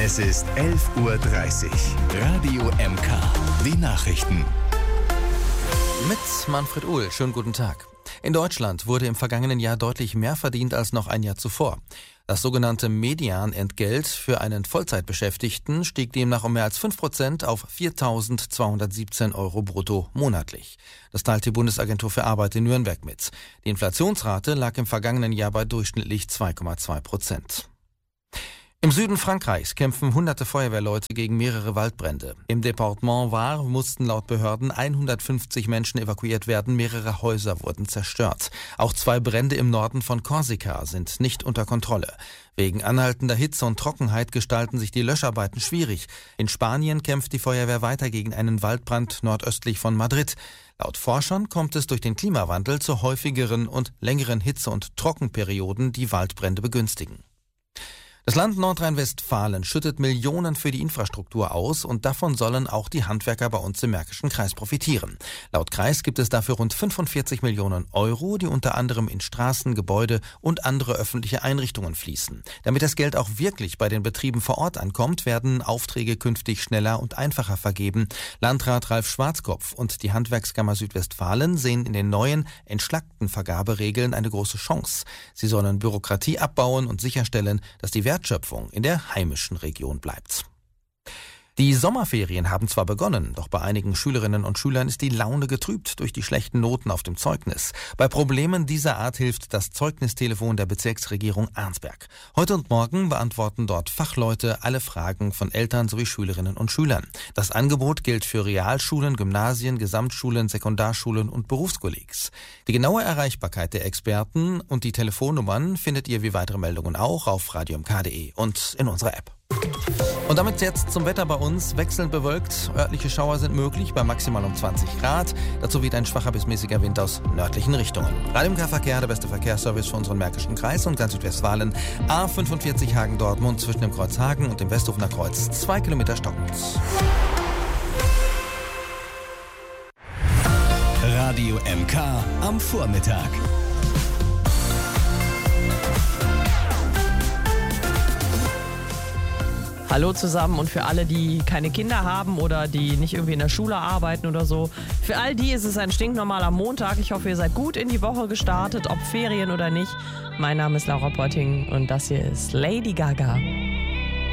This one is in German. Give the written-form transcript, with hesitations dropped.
Es ist 11:30 Uhr. Radio MK. Die Nachrichten. Mit Manfred Uhl. Schönen guten Tag. In Deutschland wurde im vergangenen Jahr deutlich mehr verdient als noch ein Jahr zuvor. Das sogenannte Medianentgelt für einen Vollzeitbeschäftigten stieg demnach um mehr als 5% auf 4.217 € brutto monatlich. Das teilt die Bundesagentur für Arbeit in Nürnberg mit. Die Inflationsrate lag im vergangenen Jahr bei durchschnittlich 2,2%. Im Süden Frankreichs kämpfen hunderte Feuerwehrleute gegen mehrere Waldbrände. Im Departement Var mussten laut Behörden 150 Menschen evakuiert werden, mehrere Häuser wurden zerstört. Auch 2 Brände im Norden von Korsika sind nicht unter Kontrolle. Wegen anhaltender Hitze und Trockenheit gestalten sich die Löscharbeiten schwierig. In Spanien kämpft die Feuerwehr weiter gegen einen Waldbrand nordöstlich von Madrid. Laut Forschern kommt es durch den Klimawandel zu häufigeren und längeren Hitze- und Trockenperioden, die Waldbrände begünstigen. Das Land Nordrhein-Westfalen schüttet Millionen für die Infrastruktur aus und davon sollen auch die Handwerker bei uns im Märkischen Kreis profitieren. Laut Kreis gibt es dafür rund 45 Millionen €, die unter anderem in Straßen, Gebäude und andere öffentliche Einrichtungen fließen. Damit das Geld auch wirklich bei den Betrieben vor Ort ankommt, werden Aufträge künftig schneller und einfacher vergeben. Landrat Ralf Schwarzkopf und die Handwerkskammer Südwestfalen sehen in den neuen, entschlackten Vergaberegeln eine große Chance. Sie sollen Bürokratie abbauen und sicherstellen, dass die Wertschöpfung in der heimischen Region bleibt. Die Sommerferien haben zwar begonnen, doch bei einigen Schülerinnen und Schülern ist die Laune getrübt durch die schlechten Noten auf dem Zeugnis. Bei Problemen dieser Art hilft das Zeugnistelefon der Bezirksregierung Arnsberg. Heute und morgen beantworten dort Fachleute alle Fragen von Eltern sowie Schülerinnen und Schülern. Das Angebot gilt für Realschulen, Gymnasien, Gesamtschulen, Sekundarschulen und Berufskollegs. Die genaue Erreichbarkeit der Experten und die Telefonnummern findet ihr wie weitere Meldungen auch auf radiomk.de und in unserer App. Und damit jetzt zum Wetter bei uns. Wechselnd bewölkt, örtliche Schauer sind möglich bei maximal um 20 Grad. Dazu weht ein schwacher bis mäßiger Wind aus nördlichen Richtungen. Radio MK Verkehr, der beste Verkehrsservice für unseren Märkischen Kreis und ganz Südwestfalen. A45 Hagen-Dortmund zwischen dem Kreuz Hagen und dem Westhofener Kreuz 2 Kilometer stockend. Radio MK am Vormittag. Hallo zusammen und für alle, die keine Kinder haben oder die nicht irgendwie in der Schule arbeiten oder so. Für all die ist es ein stinknormaler Montag. Ich hoffe, ihr seid gut in die Woche gestartet, ob Ferien oder nicht. Mein Name ist Laura Potting und das hier ist Lady Gaga.